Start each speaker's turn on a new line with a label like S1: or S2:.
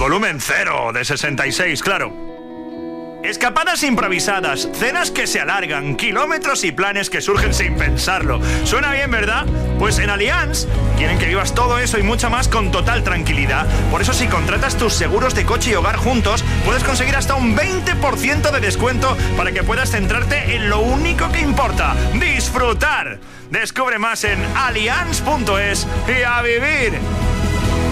S1: volumen 0 de 66, claro. Escapadas improvisadas, cenas que se alargan, kilómetros y planes que surgen sin pensarlo. Suena bien, ¿verdad? Pues en Allianz quieren que vivas todo eso y mucho más con total tranquilidad. Por eso si contratas tus seguros de coche y hogar juntos, puedes conseguir hasta un 20% de descuento para que puedas centrarte en lo único que importa: disfrutar. Descubre más en allianz.es y a vivir.